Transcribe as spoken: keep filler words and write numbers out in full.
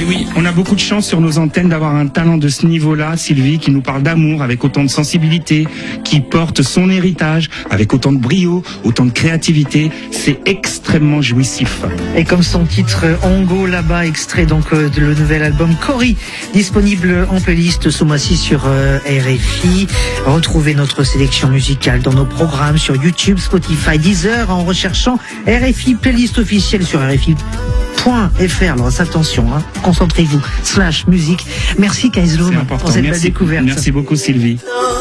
oui, on a beaucoup de chance sur nos antennes d'avoir un talent de ce niveau-là, Sylvie, qui nous parle d'amour avec autant de sensibilité, qui porte son héritage avec autant de brio, autant de créativité. C'est extrêmement jouissif. Et comme son titre Ongo là-bas, extrait donc euh, de le nouvel album Cory, disponible en playlist ce mois-ci sur euh, R F I. Retrouvez notre sélection musicale dans nos programmes sur YouTube, Spotify, Deezer en recherchant R F I playlist officielle sur R F I point F R. Alors attention, hein, concentrez-vous, slash musique. Merci Kaizlum pour cette belle découverte. Merci beaucoup Sylvie.